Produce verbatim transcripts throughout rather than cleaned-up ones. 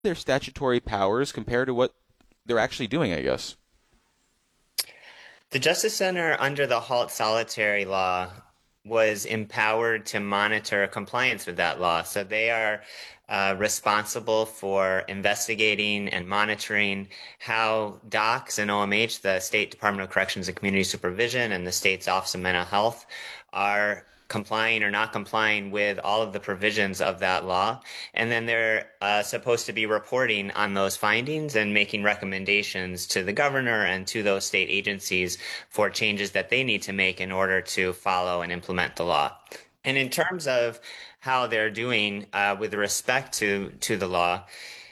their statutory powers compare to what they're actually doing, I guess? The Justice Center, under the Halt Solitary law, was empowered to monitor compliance with that law. So they are uh, responsible for investigating and monitoring how DOCS and O M H, the State Department of Corrections and Community Supervision, and the state's Office of Mental Health, are complying or not complying with all of the provisions of that law. And then they're uh, supposed to be reporting on those findings and making recommendations to the governor and to those state agencies for changes that they need to make in order to follow and implement the law. And in terms of how they're doing uh, with respect to, to the law,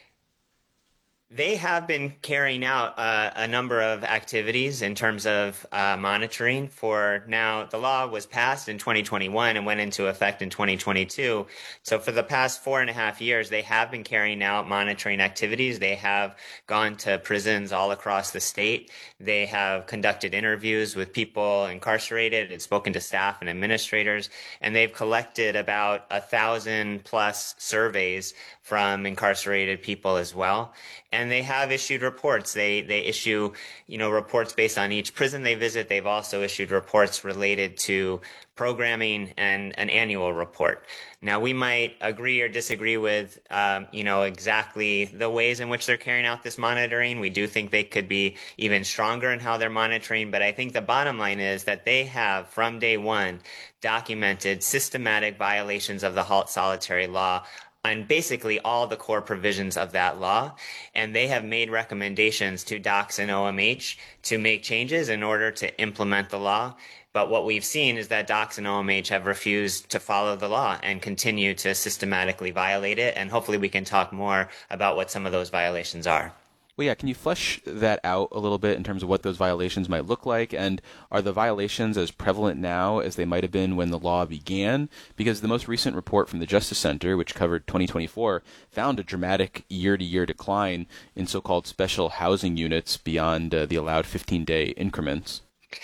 they have been carrying out uh, a number of activities in terms of uh, monitoring for now. The law was passed in twenty twenty-one and went into effect in twenty twenty-two. So for the past four and a half years, they have been carrying out monitoring activities. They have gone to prisons all across the state. They have conducted interviews with people incarcerated and spoken to staff and administrators. And they've collected about a thousand plus surveys from incarcerated people as well. And they have issued reports. They they issue, you know, reports based on each prison they visit. They've also issued reports related to programming and an annual report. Now, we might agree or disagree with, um, you know, exactly the ways in which they're carrying out this monitoring. We do think they could be even stronger in how they're monitoring. But I think the bottom line is that they have, from day one, documented systematic violations of the Halt Solitary law on basically all the core provisions of that law. And they have made recommendations to DOCS and O M H to make changes in order to implement the law. But what we've seen is that DOCS and O M H have refused to follow the law and continue to systematically violate it. And hopefully we can talk more about what some of those violations are. Well, yeah, can you flesh that out a little bit in terms of what those violations might look like? And are the violations as prevalent now as they might have been when the law began? Because the most recent report from the Justice Center, which covered twenty twenty-four, found a dramatic year-to-year decline in so-called special housing units beyond uh, the allowed fifteen-day increments.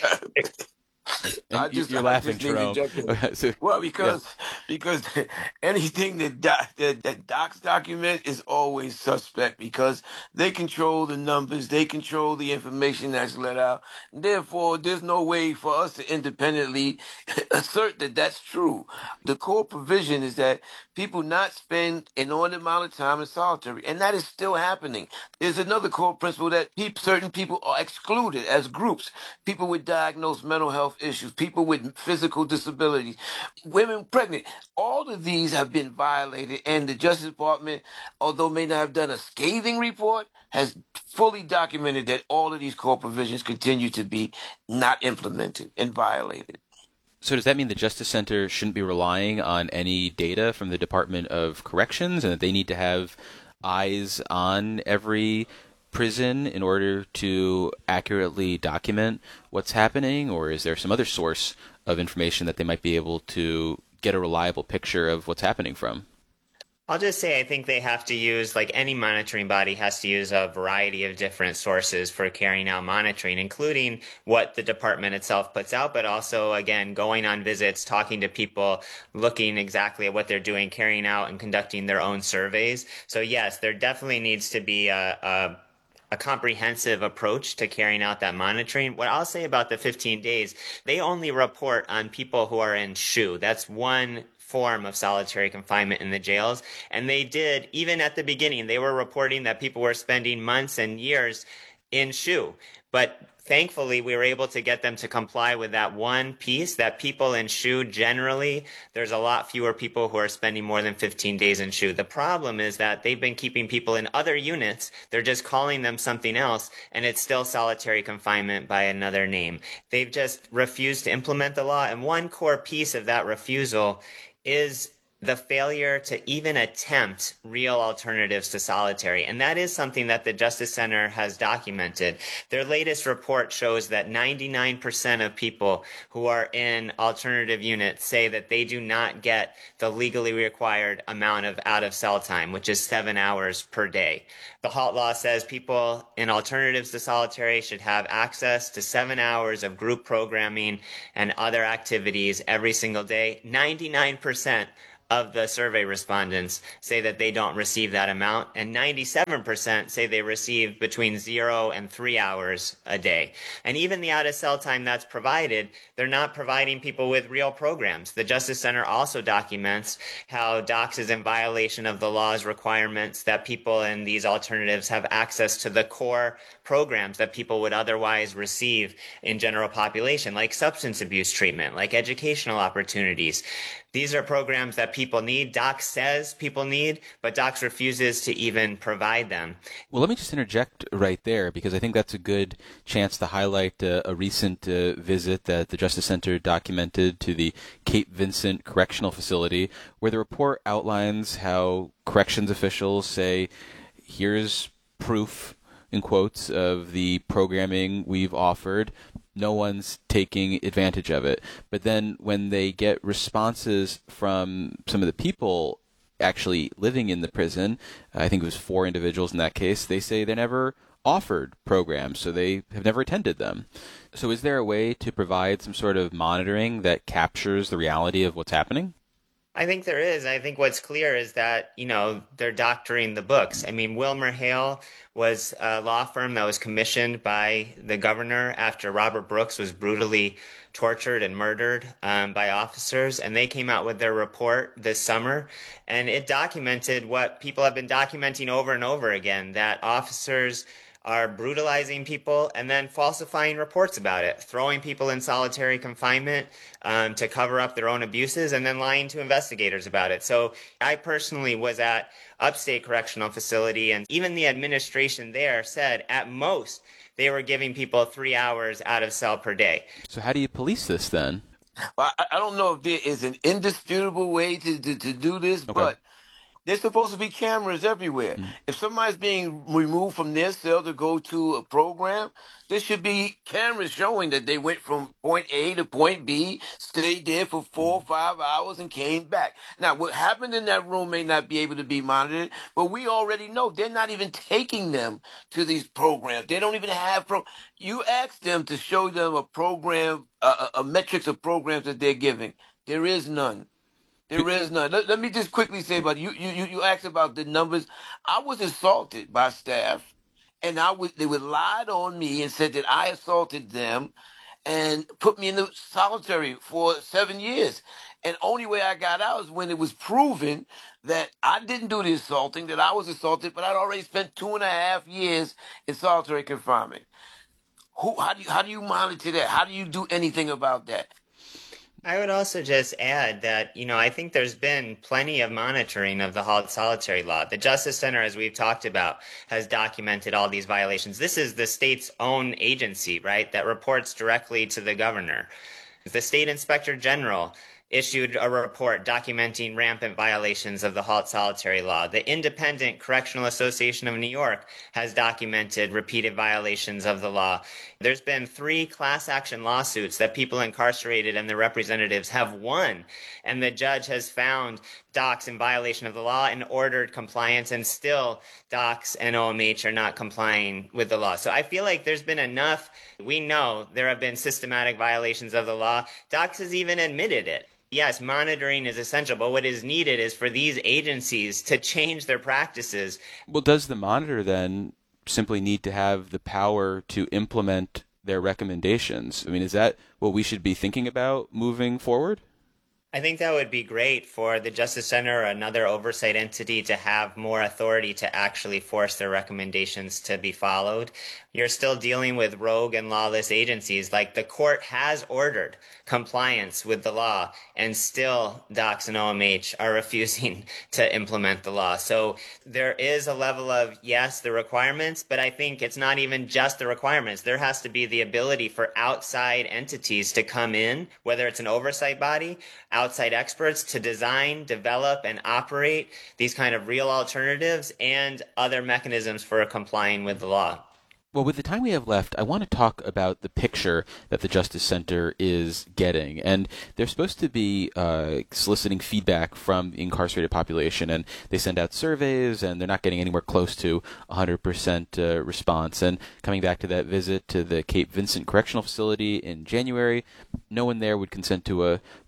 I And you- just, you're I laughing, just need to Jerome. jump in. So, Well, yeah. because because anything that doc, that that docs document is always suspect because they control the numbers, they control the information that's let out. Therefore, there's no way for us to independently assert that that's true. The core provision is that people not spend an inordinate amount of time in solitary, and that is still happening. There's another core principle that peop certain people are excluded as groups: people with diagnosed mental health issues, people with physical disabilities, women pregnant. All of these have been violated, and the Justice Department, although may not have done a scathing report, has fully documented that all of these core provisions continue to be not implemented and violated. So does that mean the Justice Center shouldn't be relying on any data from the Department of Corrections and that they need to have eyes on every prison in order to accurately document what's happening? Or is there some other source of information that they might be able to get a reliable picture of what's happening from? I'll just say I think they have to use, like any monitoring body has to use a variety of different sources for carrying out monitoring, including what the department itself puts out, but also, again, going on visits, talking to people, looking exactly at what they're doing, carrying out and conducting their own surveys. So yes, there definitely needs to be a, a a comprehensive approach to carrying out that monitoring. What I'll say about the fifteen days, they only report on people who are in S H U. That's one form of solitary confinement in the jails. And they did, even at the beginning, they were reporting that people were spending months and years in S H U. But thankfully, we were able to get them to comply with that one piece, that people in S H U generally, there's a lot fewer people who are spending more than fifteen days in S H U. The problem is that they've been keeping people in other units. They're just calling them something else, and it's still solitary confinement by another name. They've just refused to implement the law. And one core piece of that refusal is the failure to even attempt real alternatives to solitary. And that is something that the Justice Center has documented. Their latest report shows that ninety-nine percent of people who are in alternative units say that they do not get the legally required amount of out-of-cell time, which is seven hours per day. The HALT law says people in alternatives to solitary should have access to seven hours of group programming and other activities every single day. ninety-nine percent of the survey respondents say that they don't receive that amount, and ninety-seven percent say they receive between zero and three hours a day. And even the out-of-cell time that's provided, they're not providing people with real programs. The Justice Center also documents how Docs is in violation of the law's requirements that people in these alternatives have access to the core programs that people would otherwise receive in general population, like substance abuse treatment, like educational opportunities. These are programs that people need. Docs says people need, but Docs refuses to even provide them. Well, let me just interject right there, because I think that's a good chance to highlight uh, a recent uh, visit that the Justice Center documented to the Cape Vincent Correctional Facility, where the report outlines how corrections officials say, here's proof, in quotes, of the programming we've offered. No one's taking advantage of it. But then when they get responses from some of the people actually living in the prison, I think it was four individuals in that case, they say they never offered programs, so they have never attended them. So is there a way to provide some sort of monitoring that captures the reality of what's happening? I think there is. I think what's clear is that, you know, they're doctoring the books. I mean, Wilmer Hale was a law firm that was commissioned by the governor after Robert Brooks was brutally tortured and murdered um, by officers. And they came out with their report this summer, and it documented what people have been documenting over and over again, that officers are brutalizing people and then falsifying reports about it, throwing people in solitary confinement um, to cover up their own abuses, and then lying to investigators about it. So I personally was at Upstate Correctional Facility, and even the administration there said at most they were giving people three hours out of cell per day. So how do you police this then? Well, I, I don't know if there is an indisputable way to, to, to do this, Okay. but there's supposed to be cameras everywhere. Mm. If somebody's being removed from their cell to go to a program, there should be cameras showing that they went from point A to point B, stayed there for four or five hours, and came back. Now, what happened in that room may not be able to be monitored, but we already know they're not even taking them to these programs. They don't even have pro. You ask them to show them a program, a, a metrics of programs that they're giving. There is none. There is none. Let, let me just quickly say about you. You you you asked about the numbers. I was assaulted by staff, and I would they would lied on me and said that I assaulted them, and put me in the solitary for seven years. And only way I got out is when it was proven that I didn't do the assaulting, that I was assaulted, but I'd already spent two and a half years in solitary confinement. Who? How do you how do you monitor that? How do you do anything about that? I would also just add that, you know, I think there's been plenty of monitoring of the Halt Solitary Law. The Justice Center, as we've talked about, has documented all these violations. This is the state's own agency, right, that reports directly to the governor. The State Inspector General issued a report documenting rampant violations of the Halt Solitary Law. The Independent Correctional Association of New York has documented repeated violations of the law. There's been three class action lawsuits that people incarcerated and their representatives have won, and the judge has found Docs in violation of the law and ordered compliance, and still Docs and O M H are not complying with the law. So I feel like there's been enough. We know there have been systematic violations of the law. Docs has even admitted it. Yes, monitoring is essential, but what is needed is for these agencies to change their practices. Well, does the monitor then simply need to have the power to implement their recommendations? I mean, is that what we should be thinking about moving forward? I think that would be great for the Justice Center or another oversight entity to have more authority to actually force their recommendations to be followed. You're still dealing with rogue and lawless agencies. Like, the court has ordered compliance with the law, and still Docs and O M H are refusing to implement the law. So there is a level of, yes, the requirements, but I think it's not even just the requirements. There has to be the ability for outside entities to come in, whether it's an oversight body, outside experts, to design, develop, and operate these kind of real alternatives and other mechanisms for complying with the law. Well, with the time we have left, I want to talk about the picture that the Justice Center is getting. And they're supposed to be uh, soliciting feedback from the incarcerated population, and they send out surveys, and they're not getting anywhere close to one hundred percent uh, response. And coming back to that visit to the Cape Vincent Correctional Facility in January, no one there would consent to a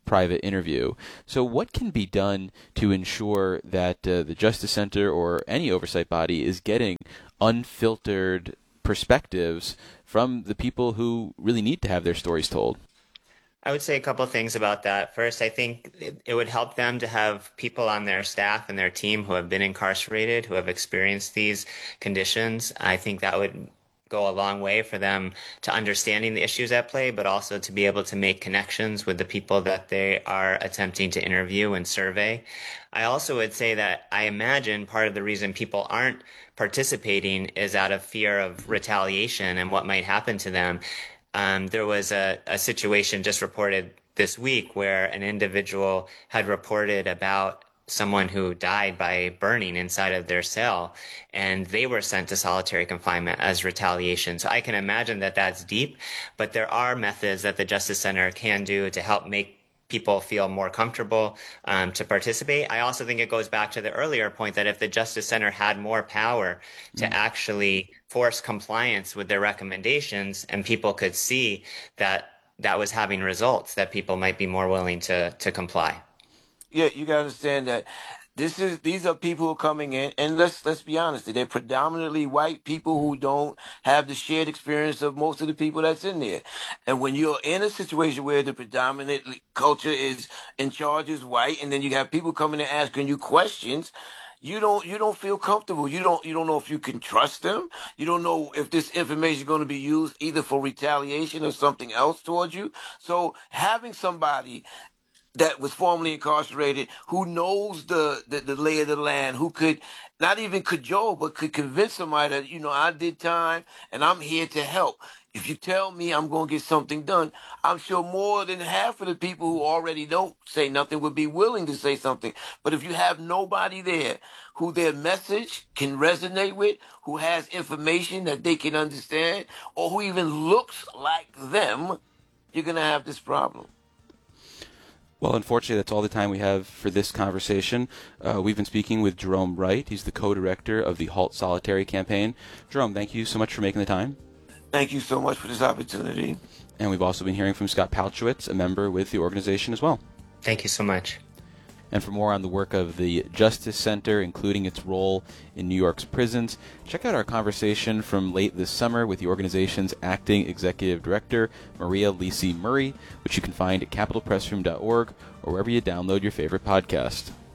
private interview. So what can be done to ensure that uh, the Justice Center or any oversight body is getting unfiltered perspectives from the people who really need to have their stories told? I would say a couple of things about that. First, I think it, it would help them to have people on their staff and their team who have been incarcerated, who have experienced these conditions. I think that would go a long way for them to understanding the issues at play, but also to be able to make connections with the people that they are attempting to interview and survey. I also would say that I imagine part of the reason people aren't participating is out of fear of retaliation and what might happen to them. Um, there was a, a situation just reported this week where an individual had reported about someone who died by burning inside of their cell, and they were sent to solitary confinement as retaliation. So I can imagine that that's deep, but there are methods that the Justice Center can do to help make people feel more comfortable um, to participate. I also think it goes back to the earlier point that if the Justice Center had more power to mm. actually force compliance with their recommendations and people could see that that was having results, that people might be more willing to to comply. Yeah, you gotta understand that this is these are people who are coming in, and let's let's be honest, they're predominantly white people who don't have the shared experience of most of the people that's in there. And when you're in a situation where the predominant culture is in charge is white, and then you have people coming and asking you questions, you don't you don't feel comfortable. You don't you don't know if you can trust them. You don't know if this information is going to be used either for retaliation or something else towards you. So having somebody that was formerly incarcerated, who knows the, the, the lay of the land, who could not even cajole, but could convince somebody that, you know, I did time and I'm here to help. If you tell me I'm going to get something done, I'm sure more than half of the people who already don't say nothing would be willing to say something. But if you have nobody there who their message can resonate with, who has information that they can understand, or who even looks like them, you're going to have this problem. Well, unfortunately, that's all the time we have for this conversation. Uh, we've been speaking with Jerome Wright. He's the co-director of the Halt Solitary campaign. Jerome, thank you so much for making the time. Thank you so much for this opportunity. And we've also been hearing from Scott Palchowitz, a member with the organization as well. Thank you so much. And for more on the work of the Justice Center, including its role in New York's prisons, check out our conversation from late this summer with the organization's acting executive director, Maria Lisi Murray, which you can find at capital press room dot org or wherever you download your favorite podcast.